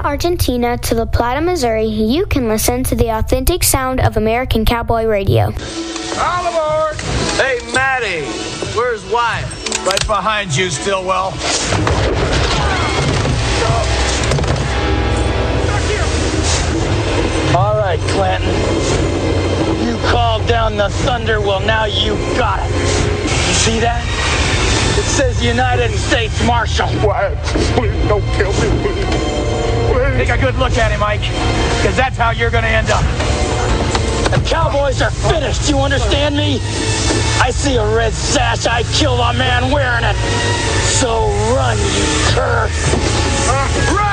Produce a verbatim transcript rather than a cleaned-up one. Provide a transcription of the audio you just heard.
Argentina to La Plata, Missouri, you can listen to the authentic sound of American cowboy radio. All aboard! Hey, Matty, where's Wyatt? Right behind you, Stillwell. All right, Clanton. You called down the thunder, well, now you got it. You see that? It says United States Marshal. Wyatt, please don't kill me, please. Please. Take a good look at him, Mike, because that's how you're going to end up. The Cowboys are finished, you understand me? I see a red sash, I kill a man wearing it. So run, you cur. Uh, run!